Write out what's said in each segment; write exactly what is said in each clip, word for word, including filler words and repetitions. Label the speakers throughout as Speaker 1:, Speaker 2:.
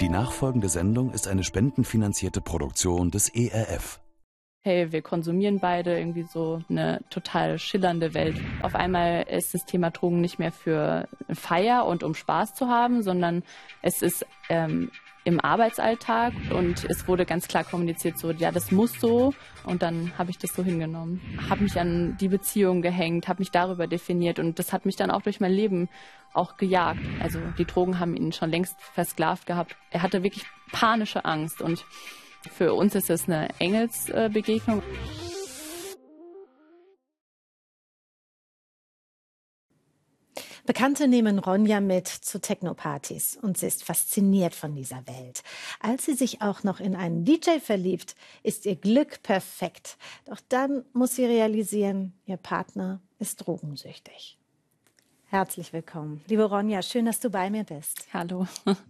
Speaker 1: Die nachfolgende Sendung ist eine spendenfinanzierte Produktion des E R F.
Speaker 2: Hey, wir konsumieren beide irgendwie so eine total schillernde Welt. Auf einmal ist das Thema Drogen nicht mehr für Feier und um Spaß zu haben, sondern es ist ähm, im Arbeitsalltag und es wurde ganz klar kommuniziert, so, ja, das muss so, und dann habe ich das so hingenommen. Habe mich an die Beziehung gehängt, habe mich darüber definiert und das hat mich dann auch durch mein Leben auch gejagt. Also die Drogen haben ihn schon längst versklavt gehabt. Er hatte wirklich panische Angst und für uns ist es eine Engelsbegegnung.
Speaker 3: Bekannte nehmen Ronja mit zu Techno-Partys und sie ist fasziniert von dieser Welt. Als sie sich auch noch in einen D J verliebt, ist ihr Glück perfekt. Doch dann muss sie realisieren, ihr Partner ist drogensüchtig. Herzlich willkommen, liebe Ronja, schön, dass du bei mir bist.
Speaker 2: Hallo.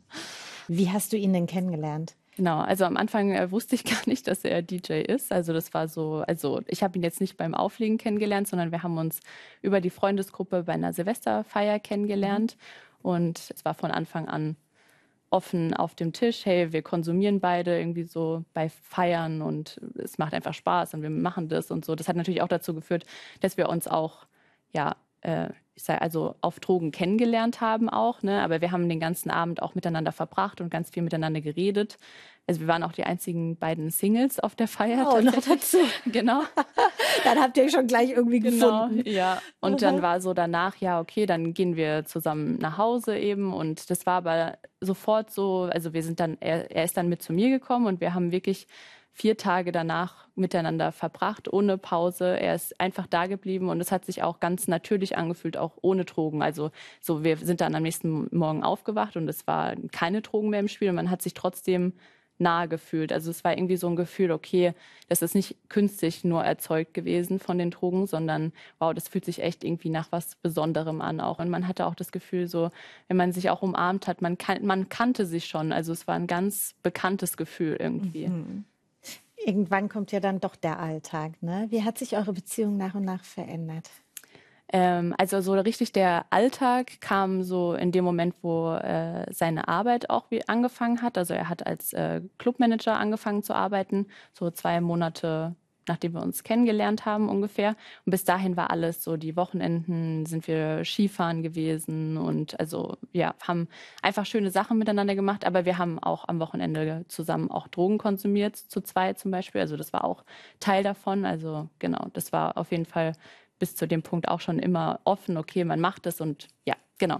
Speaker 3: Wie hast du ihn denn kennengelernt?
Speaker 2: Genau, also am Anfang äh, wusste ich gar nicht, dass er D J ist. Also das war so, also ich habe ihn jetzt nicht beim Auflegen kennengelernt, sondern wir haben uns über die Freundesgruppe bei einer Silvesterfeier kennengelernt. Mhm. Und es war von Anfang an offen auf dem Tisch, hey, wir konsumieren beide irgendwie so bei Feiern und es macht einfach Spaß und wir machen das und so. Das hat natürlich auch dazu geführt, dass wir uns auch, ja, äh, ich sag, also auf Drogen kennengelernt haben auch, ne? Aber wir haben den ganzen Abend auch miteinander verbracht und ganz viel miteinander geredet. Also wir waren auch die einzigen beiden Singles auf der Feier.
Speaker 3: Oh, noch dazu.
Speaker 2: Genau.
Speaker 3: Dann habt ihr euch schon gleich irgendwie
Speaker 2: genau,
Speaker 3: gefunden.
Speaker 2: Ja. Und dann war so danach, ja, okay, dann gehen wir zusammen nach Hause eben. Und das war aber sofort so, also wir sind dann, er, er ist dann mit zu mir gekommen und wir haben wirklich vier Tage danach miteinander verbracht, ohne Pause. Er ist einfach da geblieben und es hat sich auch ganz natürlich angefühlt, auch ohne Drogen. Also so, wir sind dann am nächsten Morgen aufgewacht und es war keine Drogen mehr im Spiel und man hat sich trotzdem nahe gefühlt. Also es war irgendwie so ein Gefühl, okay, das ist nicht künstlich nur erzeugt gewesen von den Drogen, sondern wow, das fühlt sich echt irgendwie nach was Besonderem an auch. Und man hatte auch das Gefühl, so, wenn man sich auch umarmt hat, man, kan- man kannte sich schon. Also es war ein ganz bekanntes Gefühl irgendwie.
Speaker 3: Mhm. Irgendwann kommt ja dann doch der Alltag, ne? Wie hat sich eure Beziehung nach und nach verändert?
Speaker 2: Ähm, also so richtig der Alltag kam so in dem Moment, wo äh, seine Arbeit auch wie angefangen hat. Also er hat als äh, Clubmanager angefangen zu arbeiten, so zwei Monate nachdem wir uns kennengelernt haben ungefähr. Und bis dahin war alles so, die Wochenenden sind wir Skifahren gewesen und also ja, haben einfach schöne Sachen miteinander gemacht, aber wir haben auch am Wochenende zusammen auch Drogen konsumiert, zu zweit zum Beispiel. Also das war auch Teil davon. Also genau, das war auf jeden Fall bis zu dem Punkt auch schon immer offen, okay, man macht es und ja, genau.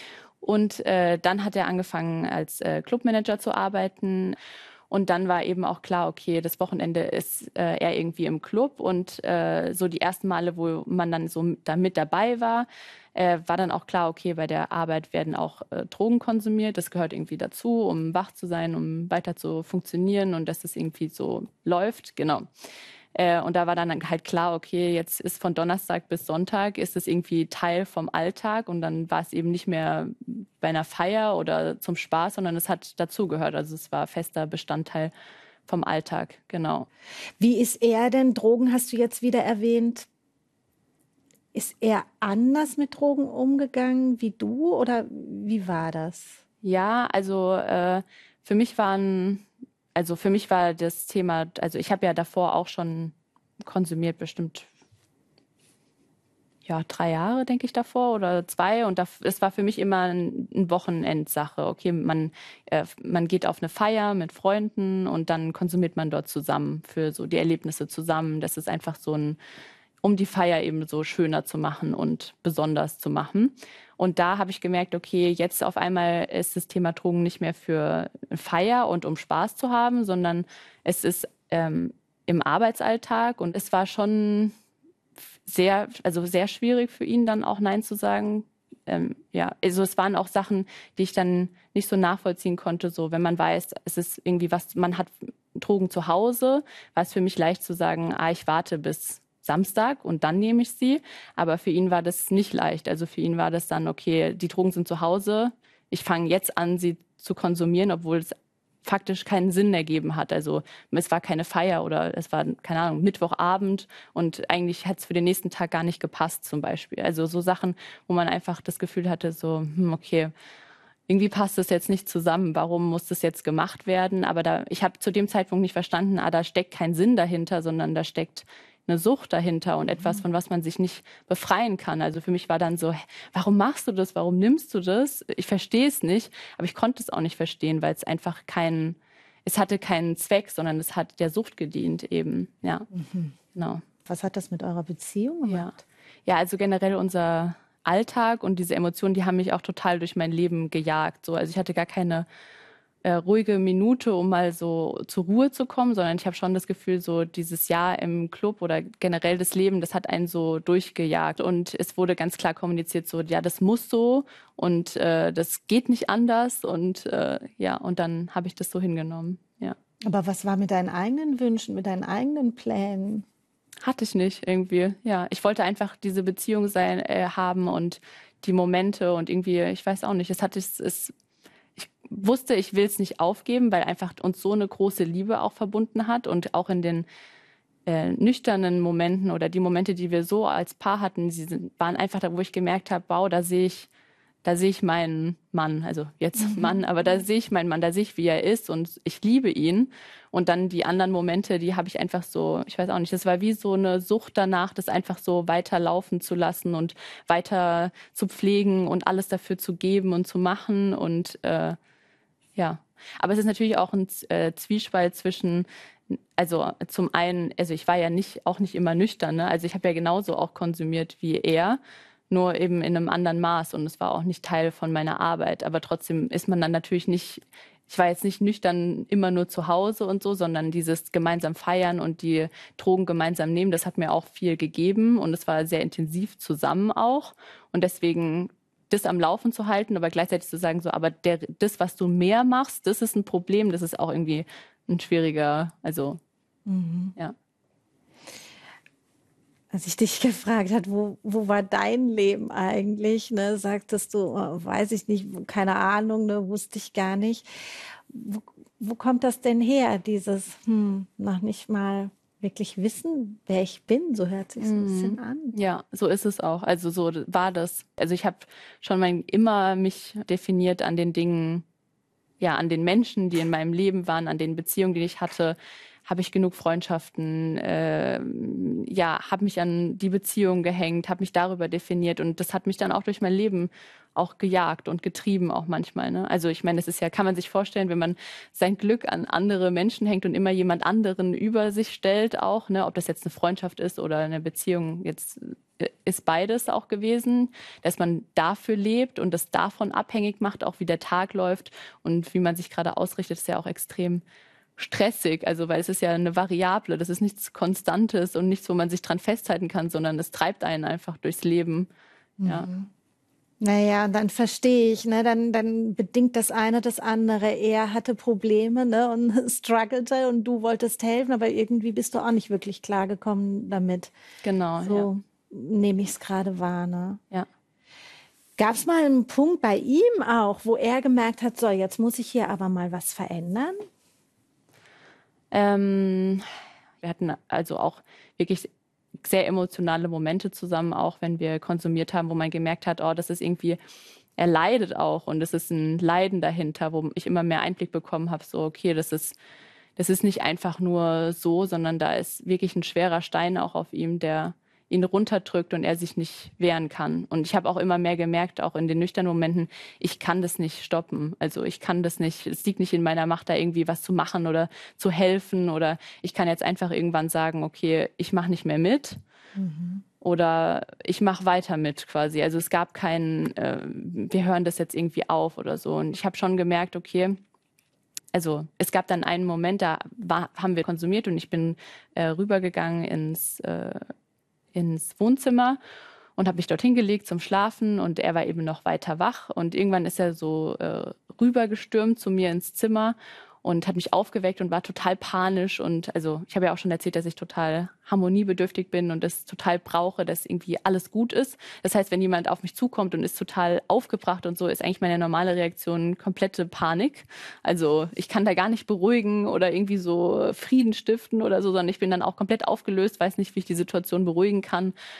Speaker 2: Und äh, dann hat er angefangen als äh, Clubmanager zu arbeiten. Und dann war eben auch klar, okay, das Wochenende ist äh, er irgendwie im Club. Und äh, so die ersten Male, wo man dann so da mit dabei war, äh, war dann auch klar, okay, bei der Arbeit werden auch äh, Drogen konsumiert. Das gehört irgendwie dazu, um wach zu sein, um weiter zu funktionieren und dass das irgendwie so läuft. Genau. Äh, und da war dann halt klar, okay, jetzt ist von Donnerstag bis Sonntag ist es irgendwie Teil vom Alltag und dann war es eben nicht mehr bei einer Feier oder zum Spaß, sondern es hat dazugehört. Also es war fester Bestandteil vom Alltag, genau.
Speaker 3: Wie ist er denn? Drogen hast du jetzt wieder erwähnt. Ist er anders mit Drogen umgegangen wie du oder wie war das?
Speaker 2: Ja, also äh, für mich waren Also für mich war das Thema, also ich habe ja davor auch schon konsumiert, bestimmt ja drei Jahre, denke ich, davor oder zwei. Und es war für mich immer ein, ein Wochenendsache. Okay, man, äh, man geht auf eine Feier mit Freunden und dann konsumiert man dort zusammen für so die Erlebnisse zusammen. Das ist einfach so ein, um die Feier eben so schöner zu machen und besonders zu machen. Und da habe ich gemerkt, okay, jetzt auf einmal ist das Thema Drogen nicht mehr für Feier und um Spaß zu haben, sondern es ist ähm, im Arbeitsalltag. Und es war schon sehr, also sehr schwierig für ihn dann auch Nein zu sagen. Ähm, ja, also es waren auch Sachen, die ich dann nicht so nachvollziehen konnte. So, wenn man weiß, es ist irgendwie was, man hat Drogen zu Hause, war es für mich leicht zu sagen, ah, ich warte bis Samstag und dann nehme ich sie. Aber für ihn war das nicht leicht. Also für ihn war das dann, okay, die Drogen sind zu Hause. Ich fange jetzt an, sie zu konsumieren, obwohl es faktisch keinen Sinn ergeben hat. Also es war keine Feier oder es war, keine Ahnung, Mittwochabend und eigentlich hat es für den nächsten Tag gar nicht gepasst zum Beispiel. Also so Sachen, wo man einfach das Gefühl hatte, so, hm, okay, irgendwie passt das jetzt nicht zusammen, warum muss das jetzt gemacht werden? Aber da, ich habe zu dem Zeitpunkt nicht verstanden, ah, da steckt kein Sinn dahinter, sondern da steckt eine Sucht dahinter und etwas, von was man sich nicht befreien kann. Also für mich war dann so, hä, warum machst du das? Warum nimmst du das? Ich verstehe es nicht, aber ich konnte es auch nicht verstehen, weil es einfach keinen, es hatte keinen Zweck, sondern es hat der Sucht gedient eben. Ja,
Speaker 3: Mhm.
Speaker 2: genau.
Speaker 3: Was hat das mit eurer Beziehung
Speaker 2: Ja.
Speaker 3: gemacht?
Speaker 2: Ja, also generell unser Alltag und diese Emotionen, die haben mich auch total durch mein Leben gejagt. So, also ich hatte gar keine äh, ruhige Minute, um mal so zur Ruhe zu kommen, sondern ich habe schon das Gefühl, so dieses Jahr im Club oder generell das Leben, das hat einen so durchgejagt. Und es wurde ganz klar kommuniziert, so, ja, das muss so und äh, das geht nicht anders. Und äh, ja, und dann habe ich das so hingenommen. Ja.
Speaker 3: Aber was war mit deinen eigenen Wünschen, mit deinen eigenen Plänen?
Speaker 2: Hatte ich nicht irgendwie. Ja, ich wollte einfach diese Beziehung sein, äh, haben und die Momente und irgendwie, ich weiß auch nicht, es hatte es, es ich wusste, ich will es nicht aufgeben, weil einfach uns so eine große Liebe auch verbunden hat und auch in den äh, nüchternen Momenten oder die Momente, die wir so als Paar hatten, sie sind, waren einfach da, wo ich gemerkt habe, wow, da sehe ich, da sehe ich meinen Mann, also jetzt Mann, aber da sehe ich meinen Mann, da sehe ich, wie er ist und ich liebe ihn. Und dann die anderen Momente, die habe ich einfach so, ich weiß auch nicht, das war wie so eine Sucht danach, das einfach so weiterlaufen zu lassen und weiter zu pflegen und alles dafür zu geben und zu machen und äh, ja. Aber es ist natürlich auch ein äh, Zwiespalt zwischen, also zum einen, also ich war ja nicht, auch nicht immer nüchtern, ne? Also ich habe ja genauso auch konsumiert wie er, nur eben in einem anderen Maß und es war auch nicht Teil von meiner Arbeit. Aber trotzdem ist man dann natürlich nicht, ich war jetzt nicht nüchtern immer nur zu Hause und so, sondern dieses gemeinsam feiern und die Drogen gemeinsam nehmen, das hat mir auch viel gegeben und es war sehr intensiv zusammen auch. Und deswegen das am Laufen zu halten, aber gleichzeitig zu sagen, so, aber der, das, was du mehr machst, das ist ein Problem, das ist auch irgendwie ein schwieriger, also,
Speaker 3: Mhm.
Speaker 2: ja.
Speaker 3: Als ich dich gefragt hat, wo, wo war dein Leben eigentlich, ne, sagtest du, oh, weiß ich nicht, keine Ahnung, ne, wusste ich gar nicht. Wo, wo kommt das denn her, dieses, hm, noch nicht mal wirklich wissen, wer ich bin? So hört sich so ein bisschen an.
Speaker 2: Ja, so ist es auch. Also so war das. Also ich habe schon mein, immer mich definiert an den Dingen, ja, an den Menschen, die in meinem Leben waren, an den Beziehungen, die ich hatte. Habe ich genug Freundschaften, äh, ja, habe mich an die Beziehung gehängt, habe mich darüber definiert und das hat mich dann auch durch mein Leben auch gejagt und getrieben auch manchmal. Ne? Also ich meine, das ist ja, kann man sich vorstellen, wenn man sein Glück an andere Menschen hängt und immer jemand anderen über sich stellt auch, ne? Ob das jetzt eine Freundschaft ist oder eine Beziehung, jetzt ist beides auch gewesen, dass man dafür lebt und das davon abhängig macht, auch wie der Tag läuft und wie man sich gerade ausrichtet, ist ja auch extrem stressig, also weil es ist ja eine Variable, das ist nichts Konstantes und nichts, wo man sich dran festhalten kann, sondern es treibt einen einfach durchs Leben. Ja.
Speaker 3: Naja, dann verstehe ich, ne? Dann, dann bedingt das eine das andere. Er hatte Probleme, ne? Und strugglte und du wolltest helfen, aber irgendwie bist du auch nicht wirklich klargekommen damit.
Speaker 2: Genau,
Speaker 3: so nehme ich es gerade wahr, ne?
Speaker 2: ja.
Speaker 3: Gab es mal einen Punkt bei ihm auch, wo er gemerkt hat, so, jetzt muss ich hier aber mal was verändern?
Speaker 2: Ähm, wir hatten also auch wirklich sehr emotionale Momente zusammen, auch wenn wir konsumiert haben, wo man gemerkt hat, oh, das ist irgendwie, er leidet auch und es ist ein Leiden dahinter, wo ich immer mehr Einblick bekommen habe, so okay, das ist, das ist nicht einfach nur so, sondern da ist wirklich ein schwerer Stein auch auf ihm, der ihn runterdrückt und er sich nicht wehren kann. Und ich habe auch immer mehr gemerkt, auch in den nüchternen Momenten, ich kann das nicht stoppen. Also ich kann das nicht, es liegt nicht in meiner Macht, da irgendwie was zu machen oder zu helfen. Oder ich kann jetzt einfach irgendwann sagen, okay, ich mache nicht mehr mit. Mhm. Oder ich mache weiter mit quasi. Also es gab keinen, äh, wir hören das jetzt irgendwie auf oder so. Und ich habe schon gemerkt, okay, also es gab dann einen Moment, da war, haben wir konsumiert und ich bin äh, rübergegangen ins äh, ins Wohnzimmer und habe mich dorthin gelegt zum Schlafen und er war eben noch weiter wach und irgendwann ist er so äh, rübergestürmt zu mir ins Zimmer und hat mich aufgeweckt und war total panisch und also ich habe ja auch schon erzählt, dass ich total harmoniebedürftig bin und das total brauche, dass irgendwie alles gut ist. Das heißt, wenn jemand auf mich zukommt und ist total aufgebracht und so, ist eigentlich meine normale Reaktion komplette Panik. Also ich kann da gar nicht beruhigen oder irgendwie so Frieden stiften oder so, sondern ich bin dann auch komplett aufgelöst, weiß nicht, wie ich die Situation beruhigen kann.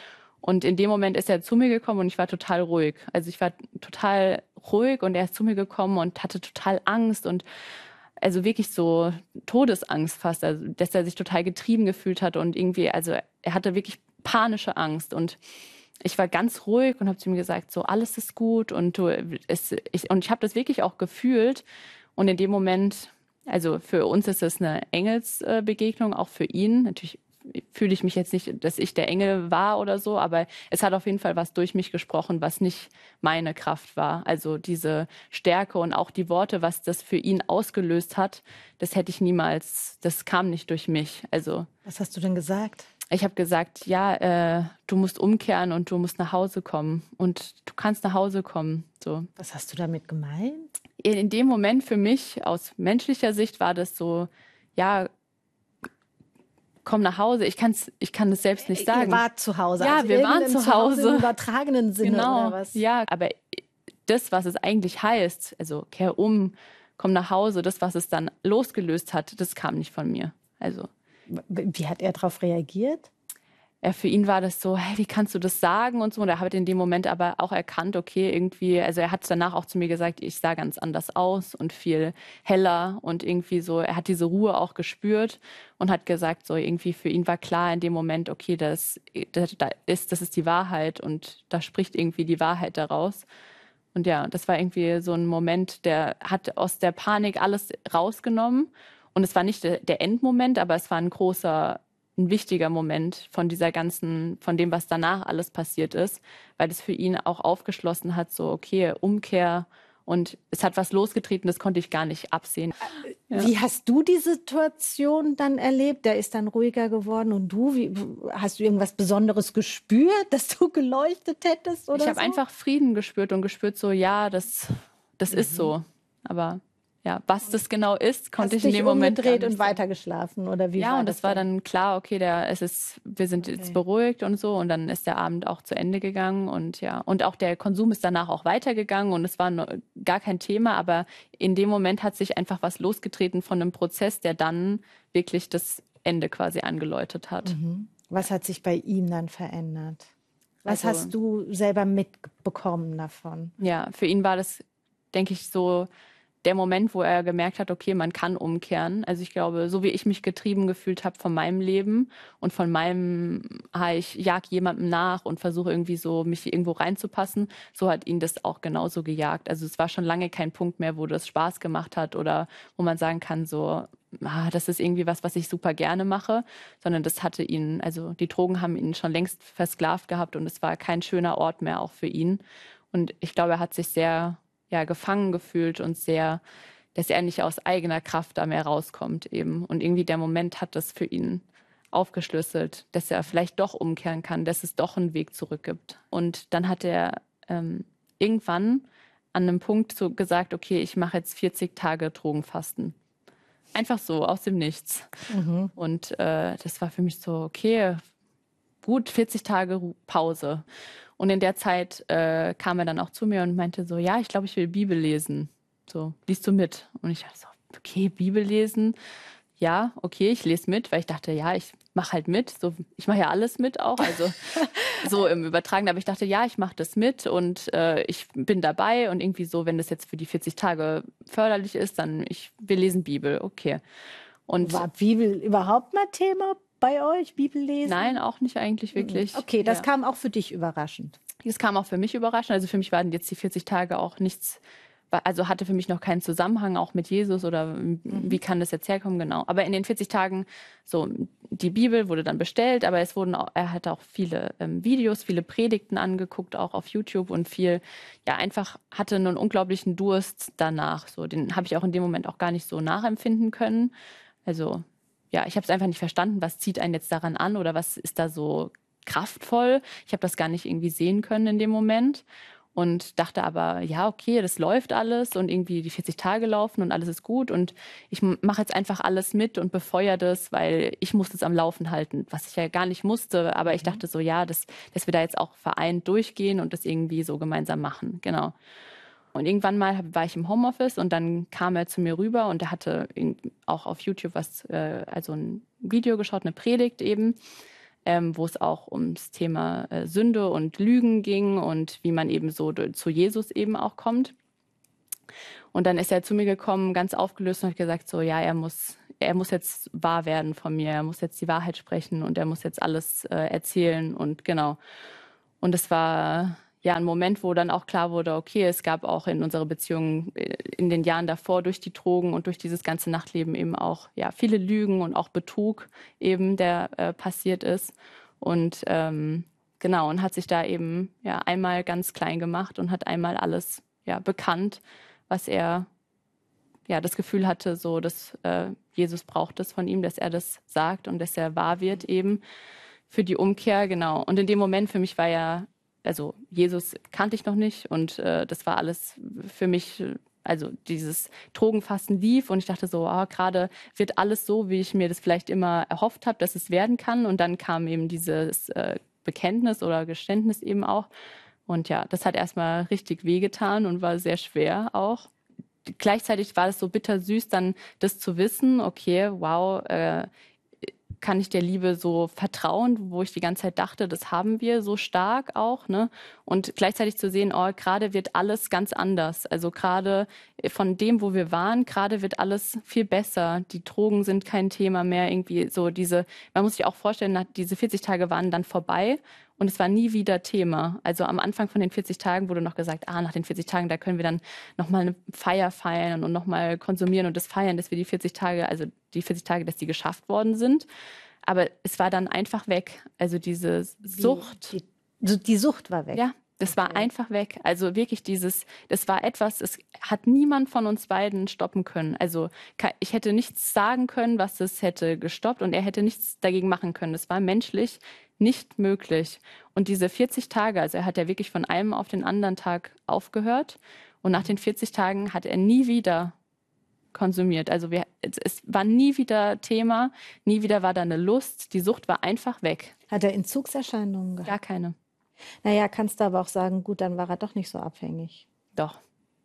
Speaker 2: Und in dem Moment ist er zu mir gekommen und ich war total ruhig. Also ich war total ruhig und er ist zu mir gekommen und hatte total Angst und also wirklich so Todesangst fast, also dass er sich total getrieben gefühlt hat und irgendwie, also er hatte wirklich panische Angst und ich war ganz ruhig und habe zu ihm gesagt, so alles ist gut und du, es, ich, und ich habe das wirklich auch gefühlt und in dem Moment, also für uns ist es eine Engelsbegegnung, auch für ihn, natürlich fühle ich mich jetzt nicht, dass ich der Engel war oder so, aber es hat auf jeden Fall was durch mich gesprochen, was nicht meine Kraft war. Also diese Stärke und auch die Worte, was das für ihn ausgelöst hat, das hätte ich niemals, das kam nicht durch mich. Also
Speaker 3: was hast du denn gesagt?
Speaker 2: Ich habe gesagt, ja, äh, du musst umkehren und du musst nach Hause kommen und du kannst nach Hause kommen. So.
Speaker 3: Was hast du damit gemeint?
Speaker 2: In dem Moment für mich, aus menschlicher Sicht, war das so, ja, komm nach Hause. Ich, kann's, ich kann es selbst nicht sagen.
Speaker 3: Ihr wart zu Hause.
Speaker 2: Ja,
Speaker 3: also
Speaker 2: wir waren zu Hause.
Speaker 3: Im übertragenen Sinne
Speaker 2: genau.
Speaker 3: oder was?
Speaker 2: Ja, aber das, was es eigentlich heißt, also kehr um, komm nach Hause, das, was es dann losgelöst hat, das kam nicht von mir. Also
Speaker 3: wie hat er darauf reagiert?
Speaker 2: Ja, für ihn war das so, hey, wie kannst du das sagen und so. Und er hat in dem Moment aber auch erkannt, okay, irgendwie, also er hat danach auch zu mir gesagt, ich sah ganz anders aus und viel heller und irgendwie so, er hat diese Ruhe auch gespürt und hat gesagt, so irgendwie für ihn war klar in dem Moment, okay, das, das, das ist, das ist die Wahrheit und da spricht irgendwie die Wahrheit daraus. Und ja, das war irgendwie so ein Moment, der hat aus der Panik alles rausgenommen. Und es war nicht der, der Endmoment, aber es war ein großer, ein wichtiger Moment von dieser ganzen, von dem, was danach alles passiert ist, weil es für ihn auch aufgeschlossen hat, so okay, Umkehr und es hat was losgetreten, das konnte ich gar nicht absehen.
Speaker 3: Wie ja. hast du die Situation dann erlebt? Der ist dann ruhiger geworden und du, wie, hast du irgendwas Besonderes gespürt, dass du geleuchtet hättest oder
Speaker 2: Ich habe
Speaker 3: so?
Speaker 2: einfach Frieden gespürt und gespürt so, ja, das, das mhm. ist so, aber ja, was das genau ist, konnte ich in dem Moment
Speaker 3: gar nicht und weitergeschlafen oder wie?
Speaker 2: Ja,
Speaker 3: war
Speaker 2: und das, das war dann klar, okay, der, es ist, wir sind okay. jetzt beruhigt und so und dann ist der Abend auch zu Ende gegangen und ja, und auch der Konsum ist danach auch weitergegangen und es war no, gar kein Thema, aber in dem Moment hat sich einfach was losgetreten von einem Prozess, der dann wirklich das Ende quasi angeläutet hat.
Speaker 3: Mhm. Was hat sich bei ihm dann verändert? Was also, hast du selber mitbekommen davon?
Speaker 2: Ja, für ihn war das, denke ich, so der Moment, wo er gemerkt hat, okay, man kann umkehren. Also ich glaube, so wie ich mich getrieben gefühlt habe von meinem Leben und von meinem, ah, ich jag jemandem nach und versuche irgendwie so, mich irgendwo reinzupassen, so hat ihn das auch genauso gejagt. Also es war schon lange kein Punkt mehr, wo das Spaß gemacht hat oder wo man sagen kann, so, ah, das ist irgendwie was, was ich super gerne mache, sondern das hatte ihn, also die Drogen haben ihn schon längst versklavt gehabt und es war kein schöner Ort mehr auch für ihn. Und ich glaube, er hat sich sehr ja, gefangen gefühlt und sehr, dass er nicht aus eigener Kraft da mehr rauskommt eben. Und irgendwie der Moment hat das für ihn aufgeschlüsselt, dass er vielleicht doch umkehren kann, dass es doch einen Weg zurück gibt. Und dann hat er ähm, irgendwann an einem Punkt so gesagt, okay, ich mache jetzt vierzig Tage Drogenfasten. Einfach so, aus dem Nichts. Mhm. Und äh, das war für mich so, okay, gut, vierzig Tage Pause. Und in der Zeit äh, kam er dann auch zu mir und meinte so, ja, ich glaube, ich will Bibel lesen. So, liest du mit? Und ich dachte so, okay, Bibel lesen. Ja, okay, ich lese mit, weil ich dachte, ja, ich mache halt mit. So, ich mache ja alles mit auch, also so im Übertragen. Aber ich dachte, ja, ich mache das mit und äh, ich bin dabei. Und irgendwie so, wenn das jetzt für die vierzig Tage förderlich ist, dann ich, wir lesen Bibel, okay. Und
Speaker 3: war Bibel überhaupt mal Thema bei euch, Bibel lesen?
Speaker 2: Nein, auch nicht eigentlich wirklich.
Speaker 3: Okay, das
Speaker 2: ja.
Speaker 3: kam auch für dich überraschend.
Speaker 2: Das kam auch für mich überraschend. Also für mich waren jetzt die vierzig Tage auch nichts, also hatte für mich noch keinen Zusammenhang auch mit Jesus oder mhm. wie kann das jetzt herkommen, genau. Aber in den vierzig Tagen, so die Bibel wurde dann bestellt, aber es wurden auch, er hatte auch viele ähm, Videos, viele Predigten angeguckt, auch auf YouTube und viel, ja einfach hatte einen unglaublichen Durst danach. So, den habe ich auch in dem Moment auch gar nicht so nachempfinden können. Also ja, ich habe es einfach nicht verstanden, was zieht einen jetzt daran an oder was ist da so kraftvoll. Ich habe das gar nicht irgendwie sehen können in dem Moment und dachte aber, ja, okay, das läuft alles und irgendwie die vierzig Tage laufen und alles ist gut und ich mache jetzt einfach alles mit und befeuere das, weil ich muss das am Laufen halten, was ich ja gar nicht musste, aber ich dachte so, ja, dass, dass wir da jetzt auch vereint durchgehen und das irgendwie so gemeinsam machen, genau. Und irgendwann mal war ich im Homeoffice und dann kam er zu mir rüber und er hatte auch auf YouTube was, äh, also ein Video geschaut, eine Predigt eben, ähm, wo es auch ums Thema äh, Sünde und Lügen ging und wie man eben so zu Jesus eben auch kommt. Und dann ist er zu mir gekommen, ganz aufgelöst und hat gesagt, so ja, er muss, er muss jetzt wahr werden von mir, er muss jetzt die Wahrheit sprechen und er muss jetzt alles äh, erzählen und genau. Und es war ja ein Moment, wo dann auch klar wurde, okay, es gab auch in unserer Beziehung in den Jahren davor durch die Drogen und durch dieses ganze Nachtleben eben auch ja viele Lügen und auch Betrug eben, der äh, passiert ist. Und ähm, genau, und hat sich da eben ja einmal ganz klein gemacht und hat einmal alles ja bekannt, was er ja das Gefühl hatte, so dass äh, Jesus braucht es von ihm, dass er das sagt und dass er wahr wird eben für die Umkehr, genau. Und in dem Moment für mich war ja, also Jesus kannte ich noch nicht und äh, das war alles für mich, also dieses Drogenfasten lief und ich dachte so, ah, gerade wird alles so, wie ich mir das vielleicht immer erhofft habe, dass es werden kann. Und dann kam eben dieses äh, Bekenntnis oder Geständnis eben auch. Und ja, das hat erstmal richtig wehgetan und war sehr schwer auch. Gleichzeitig war es so bittersüß, dann das zu wissen, okay, wow, äh, kann ich der Liebe so vertrauen, wo ich die ganze Zeit dachte, das haben wir so stark auch, ne? Und gleichzeitig zu sehen, oh, gerade wird alles ganz anders. Also gerade von dem, wo wir waren, gerade wird alles viel besser. Die Drogen sind kein Thema mehr, irgendwie so diese, man muss sich auch vorstellen, diese vierzig Tage waren dann vorbei und es war nie wieder Thema. Also am Anfang von den vierzig Tagen wurde noch gesagt, ah, nach den vierzig Tagen, da können wir dann nochmal eine Feier feiern und nochmal konsumieren und das feiern, dass wir die vierzig Tage, also die vierzig Tage, dass die geschafft worden sind. Aber es war dann einfach weg. Also diese Sucht.
Speaker 3: Die, die, die Sucht war weg.
Speaker 2: Ja, das
Speaker 3: Okay.
Speaker 2: war einfach weg. Also wirklich dieses, das war etwas, es hat niemand von uns beiden stoppen können. Also ich hätte nichts sagen können, was das hätte gestoppt und er hätte nichts dagegen machen können. Das war menschlich nicht möglich. Und diese vierzig Tage, also er hat ja wirklich von einem auf den anderen Tag aufgehört und nach den vierzig Tagen hat er nie wieder konsumiert. Also wir, es war nie wieder Thema, nie wieder war da eine Lust. Die Sucht war einfach weg.
Speaker 3: Hat er Entzugserscheinungen gehabt?
Speaker 2: Gar keine.
Speaker 3: Naja, kannst du aber auch sagen, gut, dann war er doch nicht so abhängig.
Speaker 2: Doch.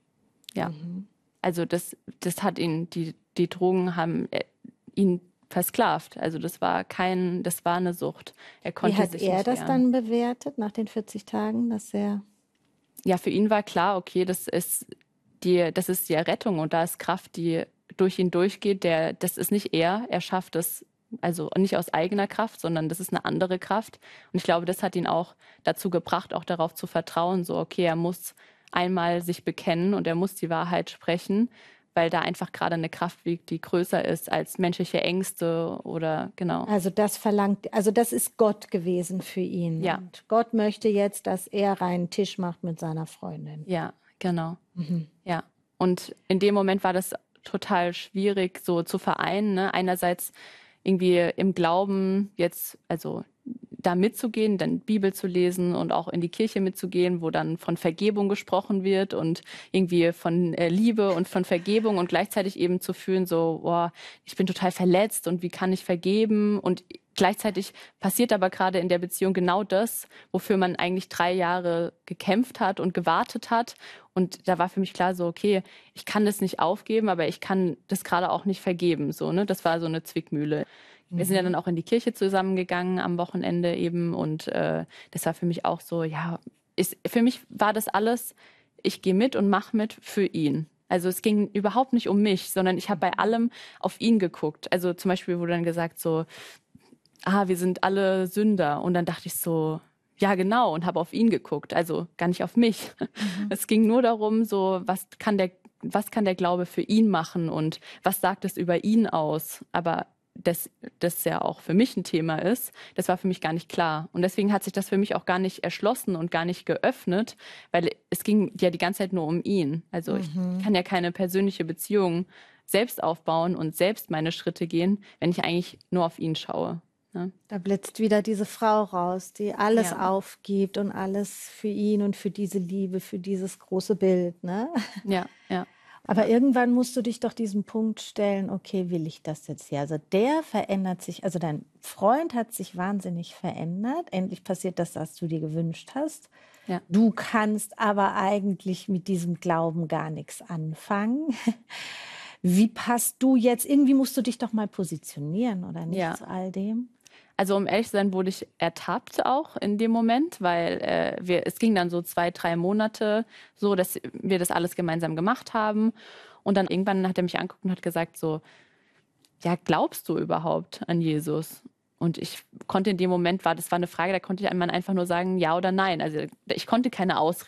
Speaker 2: Ja.
Speaker 3: Mhm.
Speaker 2: Also das, das hat ihn, die, die Drogen haben ihn versklavt. Also das war kein, das war eine Sucht. Er konnte
Speaker 3: Wie hat
Speaker 2: sich
Speaker 3: er
Speaker 2: nicht
Speaker 3: das
Speaker 2: wehren.
Speaker 3: dann bewertet nach den vierzig Tagen, dass er...
Speaker 2: Ja, für ihn war klar, okay, das ist die, das ist die Errettung und da ist Kraft, die durch ihn durchgeht. Der, das ist nicht er, er schafft es, also nicht aus eigener Kraft, sondern das ist eine andere Kraft. Und ich glaube, das hat ihn auch dazu gebracht, auch darauf zu vertrauen, so okay, er muss einmal sich bekennen und er muss die Wahrheit sprechen, weil da einfach gerade eine Kraft liegt, die größer ist als menschliche Ängste oder genau.
Speaker 3: Also das verlangt, also das ist Gott gewesen für ihn.
Speaker 2: Ja.
Speaker 3: Und Gott möchte jetzt, dass er reinen Tisch macht mit seiner Freundin.
Speaker 2: Ja, genau.
Speaker 3: Mhm.
Speaker 2: Ja. Und in dem Moment war das total schwierig so zu vereinen, ne? Einerseits irgendwie im Glauben jetzt, also da mitzugehen, dann Bibel zu lesen und auch in die Kirche mitzugehen, wo dann von Vergebung gesprochen wird und irgendwie von äh, Liebe und von Vergebung und gleichzeitig eben zu fühlen, so, boah, ich bin total verletzt und wie kann ich vergeben? Und gleichzeitig passiert aber gerade in der Beziehung genau das, wofür man eigentlich drei Jahre gekämpft hat und gewartet hat. Und da war für mich klar so, okay, ich kann das nicht aufgeben, aber ich kann das gerade auch nicht vergeben. So, ne? Das war so eine Zwickmühle. Wir sind ja dann auch in die Kirche zusammengegangen am Wochenende eben und äh, das war für mich auch so, ja, ist, für mich war das alles, ich gehe mit und mache mit für ihn. Also es ging überhaupt nicht um mich, sondern ich habe bei allem auf ihn geguckt. Also zum Beispiel wurde dann gesagt so, ah, wir sind alle Sünder. Und dann dachte ich so, ja genau, und habe auf ihn geguckt, also gar nicht auf mich. Mhm. Es ging nur darum, so was kann der, was kann der Glaube für ihn machen und was sagt es über ihn aus? Aber dass das ja auch für mich ein Thema ist, das war für mich gar nicht klar. Und deswegen hat sich das für mich auch gar nicht erschlossen und gar nicht geöffnet, weil es ging ja die ganze Zeit nur um ihn. Also mhm. ich kann ja keine persönliche Beziehung selbst aufbauen und selbst meine Schritte gehen, wenn ich eigentlich nur auf ihn schaue. Ne?
Speaker 3: Da blitzt wieder diese Frau raus, die alles
Speaker 2: ja.
Speaker 3: aufgibt und alles für ihn und für diese Liebe, für dieses große Bild. Ne?
Speaker 2: Ja, ja.
Speaker 3: Aber irgendwann musst du dich doch diesem Punkt stellen, okay, will ich das jetzt hier? Also der verändert sich, also dein Freund hat sich wahnsinnig verändert. Endlich passiert das, was du dir gewünscht hast.
Speaker 2: Ja.
Speaker 3: Du kannst aber eigentlich mit diesem Glauben gar nichts anfangen. Wie passt du jetzt, irgendwie musst du dich doch mal positionieren, oder nicht,
Speaker 2: ja.
Speaker 3: zu all dem?
Speaker 2: Also um ehrlich zu sein, wurde ich ertappt auch in dem Moment, weil äh, wir, es ging dann so zwei, drei Monate so, dass wir das alles gemeinsam gemacht haben. Und dann irgendwann hat er mich angeguckt und hat gesagt so, ja, glaubst du überhaupt an Jesus? Und ich konnte in dem Moment, war das war eine Frage, da konnte ich man einfach nur sagen, ja oder nein. Also ich konnte keine Ausrede